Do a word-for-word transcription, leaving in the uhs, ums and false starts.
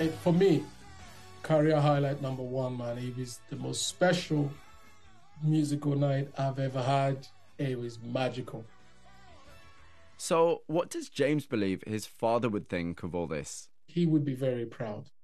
it, for me, career highlight number one, man. It was the most special musical night I've ever had. It was magical. So what does James believe his father would think of all this? He would be very proud.